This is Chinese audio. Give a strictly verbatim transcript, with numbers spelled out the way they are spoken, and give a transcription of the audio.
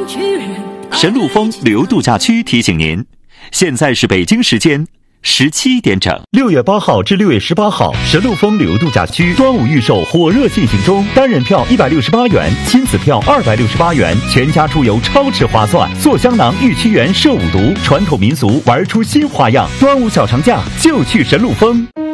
神鹿峰旅游度假区提醒您，现在是北京时间十七点整。 六月八号至六月十八号，神鹿峰旅游度假区端午预售火热进行中，单人票一百六十八元，亲子票二百六十八元，全家出游超值划算。做香囊、玉屈原、摄五毒，传统民俗玩出新花样。端午小长假就去神鹿峰。